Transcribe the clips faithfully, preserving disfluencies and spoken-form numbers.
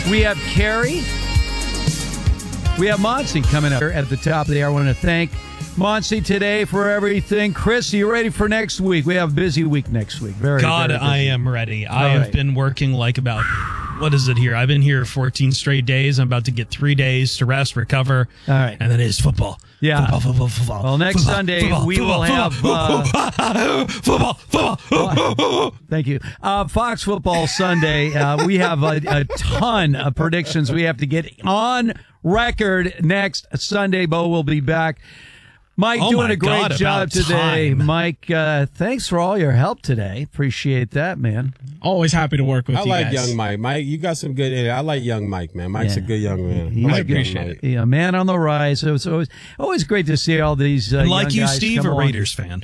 We have Carrie. We have Monty coming up at the top of the hour. I want to thank Monty today for everything. Chris, are you ready for next week? We have a busy week next week. Very, God, very busy. I am ready. I All have right. been working like about, what is it here? I've been here fourteen straight days. I'm about to get three days to rest, recover. All right. And then it is football. Yeah. Football, football, football. Well, next football, Sunday football, we football, will have... Football, Uh, football, football. Thank you. Uh, Fox Football Sunday, uh, we have a, a ton of predictions we have to get on record next Sunday. Bo will be back. Mike, Oh doing my a great God, job about today. time. Mike, uh, thanks for all your help today. Appreciate that, man. Always happy to work with I you like guys. young Mike. Mike, you got some good. I like young Mike, man. Mike's Yeah. a good young man. He's I a like good- young Mike. Yeah, man on the rise. So it's always always great to see all these uh, And like young you, guys Steve, come a along. Raiders fan.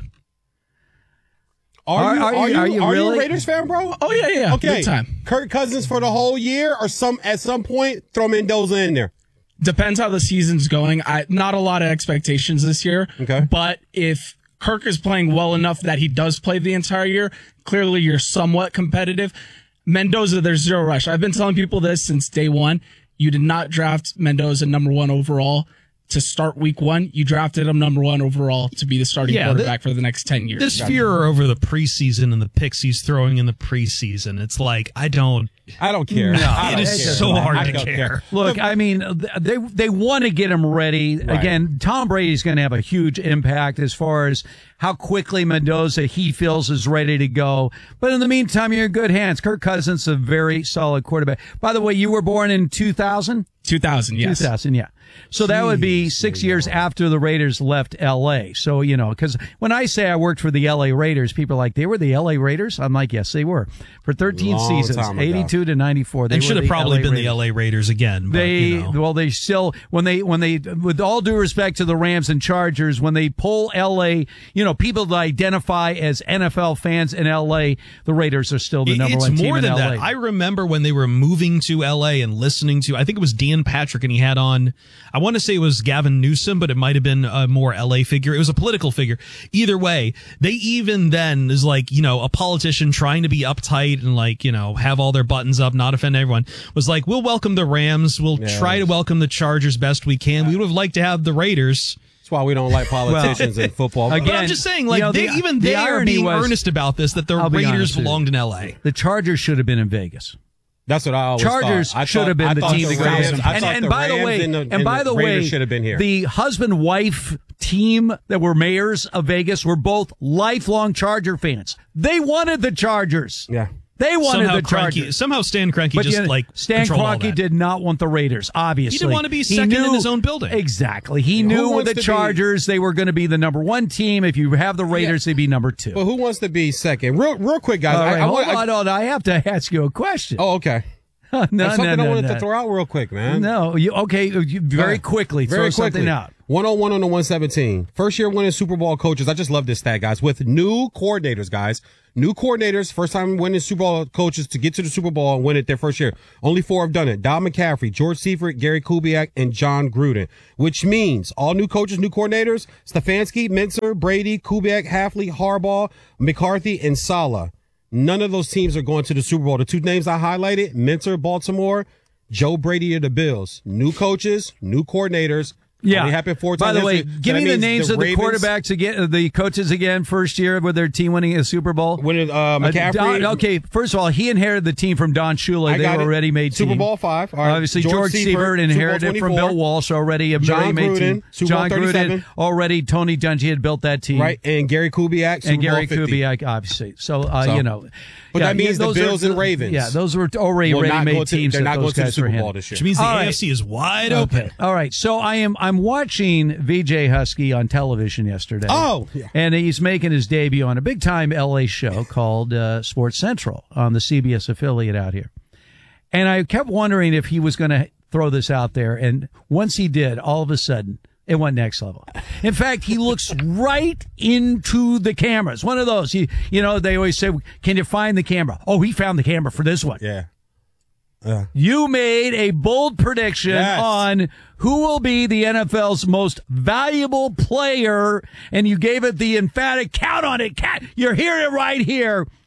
Are, Are- you, are are, you- you, are you are really? you a Raiders fan, bro? Oh, yeah, yeah. Okay. Big time. Kirk Cousins for the whole year, or some at some point throw Mendoza in there. Depends how the season's going. I not a lot of expectations this year. Okay. But if Kirk is playing well enough that he does play the entire year, clearly you're somewhat competitive. Mendoza, there's zero rush. I've been telling people this since day one. You did not draft Mendoza number one overall to start week one. You drafted him number one overall to be the starting Yeah, the- quarterback for the next ten years. This furor over the preseason and the picks he's throwing in the preseason, it's like, I don't. I don't care. No, I It don't is care. so hard I to don't care. Look, I mean, they they want to get him ready. Right. Again, Tom Brady's going to have a huge impact as far as how quickly Mendoza he feels is ready to go. But in the meantime, you're in good hands. Kirk Cousins is a very solid quarterback. By the way, you were born in two thousand? two thousand, yes. two thousand, yeah. So that would be six years after the Raiders left L A. So, you know, because when I say I worked for the L A Raiders, people are like, they were the L A Raiders? I'm like, yes, they were. For thirteen Long seasons, time ago. eighty-two to ninety-four. They They were should have the probably L A been Raiders. the L A Raiders again. But, They you know. well, they still when they when they with all due respect to the Rams and Chargers, when they pull L A, you know, people that identify as N F L fans in L A, the Raiders are still the number it's one team more in than L A. that. I remember when they were moving to L A and listening to, I think it was Dan Patrick, and he had on, I want to say it was Gavin Newsom, but it might have been a more L A figure. It was a political figure. Either way, they even then is like, you know, a politician trying to be uptight and like, you know, have all their buttons up, not offend everyone, was like, we'll welcome the Rams. We'll Yes. try to welcome the Chargers best we can. We would have liked to have the Raiders. That's why we don't like politicians in football. Again, But I'm just saying, like, you know, they, the- even the they are irony being was- earnest about this, that the I'll be Raiders honest with you. belonged in L A. The Chargers should have been in Vegas. That's what I always Chargers thought. I should thought- have been I the thought team the to go. Rams, And, I thought and the by the Rams way, and the, and by the Raiders way, should have been here. the husband-wife team that were mayors of Vegas were both lifelong Charger fans. They wanted the Chargers. Yeah. They wanted Somehow the Kroenke, Chargers. somehow Stan Kroenke But just you know, like Stan controlled all Kroenke that. did not want the Raiders, obviously. He didn't want to be second in his own building. Exactly. He Who knew with wants the to be- Chargers, they were going to be the number one team. If you have the Raiders, they'd be number two. But who wants to be second? Real, real quick, guys. All right, I, I hold want, on, I, hold on. I have to ask you a question. oh, okay. no, There's something no, no, I wanted no. to throw out real quick, man. No, you, okay, you, very Yeah. quickly, Very throw quickly. something out. one oh one on the one seventeen. First year winning Super Bowl coaches. I just love this stat, guys. With new coordinators, guys. New coordinators, first time winning Super Bowl coaches to get to the Super Bowl and win it their first year. Only four have done it. Don McCaffrey, George Seifert, Gary Kubiak, and John Gruden. Which means all new coaches, new coordinators, Stefanski, Mincer, Brady, Kubiak, Halfley, Harbaugh, McCarthy, and Saleh. None of those teams are going to the Super Bowl. The two names I highlighted, Mincer, Baltimore, Joe Brady of the Bills. New coaches, new coordinators. Yeah. Only happened four By times. the way, That's- give that me the means names of the Ravens- quarterbacks again, uh, the coaches again, first year with their team winning a Super Bowl. Winning, uh, McCaffrey. Don- okay, first of all, he inherited the team from Don Shula. I They got were it. already made Super team. Bowl five. All right. Obviously, George George, Seifert, Seifert inherited Super it Bowl from Bill twenty-four. Walsh, already a John already made Gruden, team. Super Bowl John thirty-seven. Gruden, already Tony Dungy had built that team. Right, and Gary Kubiak, Super and Gary Bowl fifty. Kubiak, obviously. So, uh, So, you know. but yeah, that means the those Bills are- and Ravens Yeah, those were already will not go ready-made to- teams. They're that not those going to the guys were Super Bowl handling. this year. Which means the All A right. F C is wide open. Okay. All right. So I am I'm watching V J Husky on television yesterday. Oh, yeah. And he's making his debut on a big time L A show called uh, Sports Central on the C B S affiliate out here. And I kept wondering if he was going to throw this out there. And once he did, all of a sudden, it went next level. In fact, he looks right into the cameras. One of those, you, you know, they always say, can you find the camera? Oh, he found the camera for this one. Yeah. Yeah. You made a bold prediction Yes. on who will be the N F L's most valuable player, and you gave it the emphatic count on it. Cat, you're hearing it right here.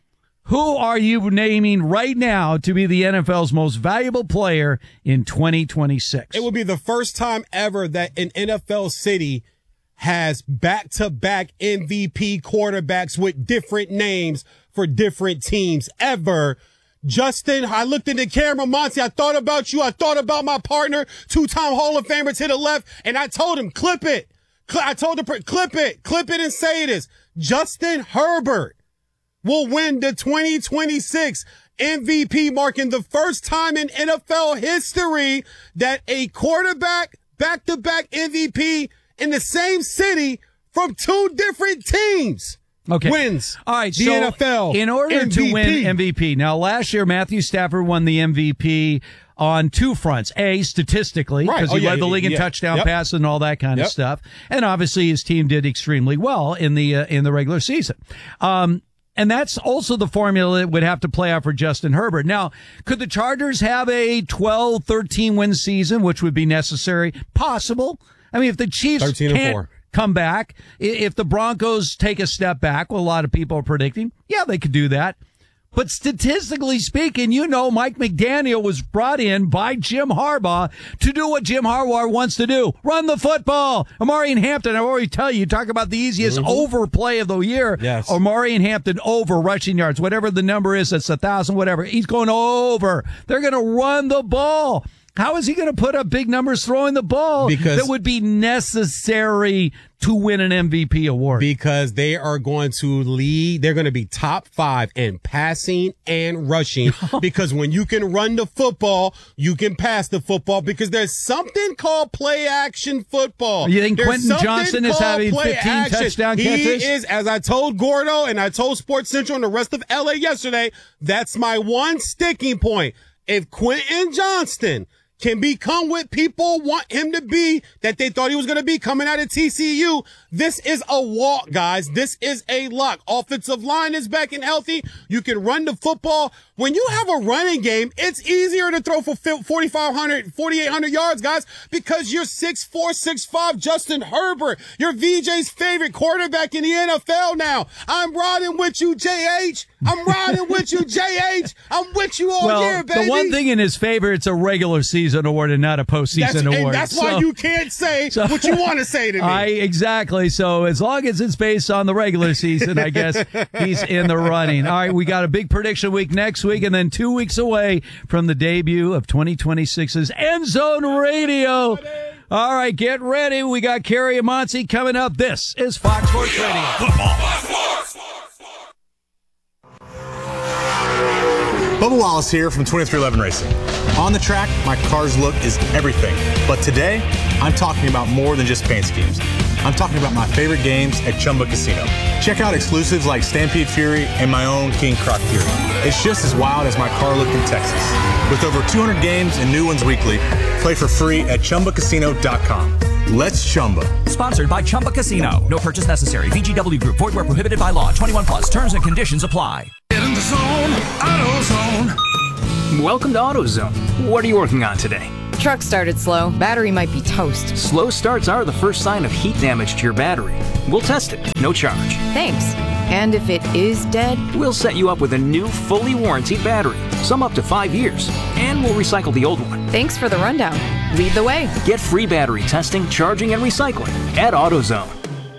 Who are you naming right now to be the N F L's most valuable player in twenty twenty-six? It will be the first time ever that an N F L city has back-to-back M V P quarterbacks with different names for different teams ever. Justin, I looked in the camera, Monty, I thought about you. I thought about my partner, two-time Hall of Famer to the left, and I told him, clip it. I told him, clip it, clip it and say this. Justin Herbert will win the twenty twenty-six M V P, marking the first time in N F L history that a quarterback back-to-back M V P in the same city from two different teams okay. wins. All right, the so N F L in order M V P. to win M V P. Now, last year, Matthew Stafford won the M V P on two fronts. A, statistically, because right. he oh, led yeah, the league in yeah. touchdown yep. passes and all that kind yep. of stuff. And obviously, his team did extremely well in the uh, in the regular season. Um, and that's also the formula that would have to play out for Justin Herbert. Now, could the Chargers have a twelve, thirteen win season, which would be necessary? Possible. I mean, if the Chiefs thirteen and can't four. come back, if the Broncos take a step back, well, a lot of people are predicting, yeah, they could do that. But statistically speaking, you know, Mike McDaniel was brought in by Jim Harbaugh to do what Jim Harbaugh wants to do. Run the football. Amari and Hampton, I already tell you, talk about the easiest mm-hmm. overplay of the year. Yes. Amari and Hampton over rushing yards, whatever the number is, it's a thousand, whatever. He's going over. They're going to run the ball. How is he going to put up big numbers throwing the ball because, that would be necessary to win an M V P award? Because they are going to lead. They're going to be top five in passing and rushing. Because when you can run the football, you can pass the football, because there's something called play action football. You think there's Quentin Johnson is having fifteen action. touchdown he catches? He is, as I told Gordo and I told Sports Central and the rest of L A yesterday, that's my one sticking point. If Quentin Johnston can become what people want him to be, that they thought he was going to be coming out of T C U, this is a walk, guys. This is a lock. Offensive line is back and healthy. You can run the football. When you have a running game, it's easier to throw for forty-five hundred, forty-eight hundred yards, guys, because you're six four, six five Justin Herbert. You're V J's favorite quarterback in the N F L now. I'm riding with you, J H. I'm riding with you, J H. I'm with you all well, year, baby. The one thing in his favor, it's a regular season award and not a postseason that's, award. And that's why so, you can't say so, what you want to say to me. I, exactly. So as long as it's based on the regular season, I guess he's in the running. All right, we got a big prediction week next week, and then two weeks away from the debut of twenty twenty-six's End Zone Radio. All right, get ready. We got Kerry and Monty coming up. This is Fox Sports Radio. Bubba Wallace here from twenty-three eleven Racing. On the track, my car's look is everything. But today, I'm talking about more than just paint schemes. I'm talking about my favorite games at Chumba Casino. Check out exclusives like Stampede Fury and my own King Croc Fury. It's just as wild as my car look in Texas. With over two hundred games and new ones weekly, play for free at Chumba Casino dot com. Let's Chumba. Sponsored by Chumba Casino. No purchase necessary. V G W Group. Void where prohibited by law. twenty-one plus. Terms and conditions apply. Get in the zone. AutoZone. Welcome to AutoZone. What are you working on today? Truck started slow. Battery might be toast. Slow starts are the first sign of heat damage to your battery. We'll test it. No charge. Thanks. And if it is dead? We'll set you up with a new, fully warranted battery. Some up to five years. And we'll recycle the old one. Thanks for the rundown. Lead the way. Get free battery testing, charging, and recycling at AutoZone.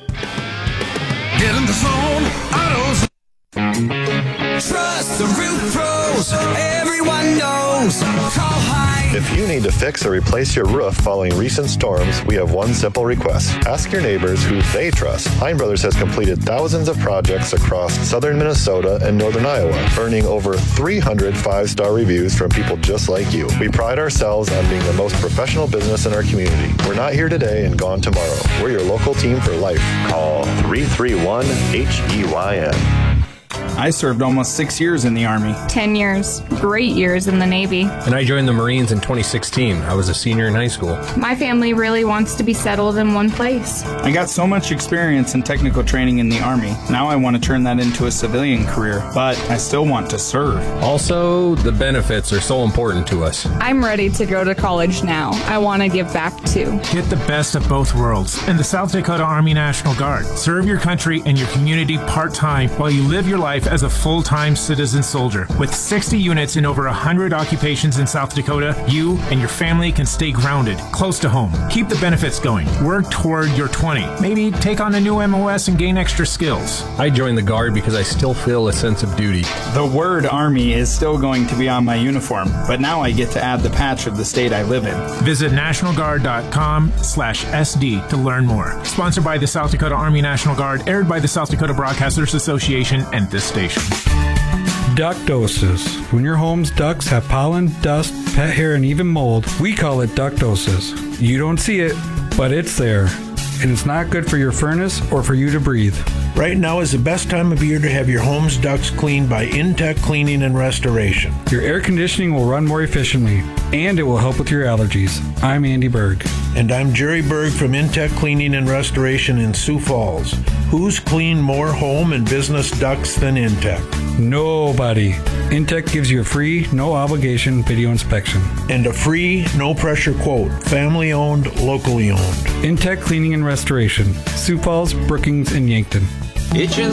Get in the zone. AutoZone. Trust the roof pros. Everyone knows. Call Hine. If you need to fix or replace your roof following recent storms, we have one simple request. Ask your neighbors who they trust. Hine Brothers has completed thousands of projects across southern Minnesota and northern Iowa, earning over three hundred five-star reviews from people just like you. We pride ourselves on being the most professional business in our community. We're not here today and gone tomorrow. We're your local team for life. Call three three one H E Y N. I served almost six years in the Army. Ten years. Great years in the Navy. And I joined the Marines in twenty sixteen. I was a senior in high school. My family really wants to be settled in one place. I got so much experience and technical training in the Army. Now I want to turn that into a civilian career, but I still want to serve. Also, the benefits are so important to us. I'm ready to go to college now. I want to give back too. Get the best of both worlds in the South Dakota Army National Guard. Serve your country and your community part-time while you live your life as a full-time citizen soldier. With sixty units in over one hundred occupations in South Dakota, you and your family can stay grounded, close to home. Keep the benefits going. Work toward your twenty. Maybe take on a new M O S and gain extra skills. I joined the Guard because I still feel a sense of duty. The word Army is still going to be on my uniform, but now I get to add the patch of the state I live in. Visit national guard dot com slash S D to learn more. Sponsored by the South Dakota Army National Guard, aired by the South Dakota Broadcasters Association and this station. Ductosis. When your home's ducts have pollen, dust, pet hair, and even mold, we call it ductosis. You don't see it, but it's there. And it's not good for your furnace or for you to breathe. Right now is the best time of year to have your home's ducts cleaned by Intech Cleaning and Restoration. Your air conditioning will run more efficiently, and it will help with your allergies. I'm Andy Berg. And I'm Jerry Berg from Intech Cleaning and Restoration in Sioux Falls. Who's cleaned more home and business ducts than Intech? Nobody. Intech gives you a free, no obligation video inspection. And a free, no pressure quote. Family owned, locally owned. Intech Cleaning and Restoration. Sioux Falls, Brookings, and Yankton. Itchin'?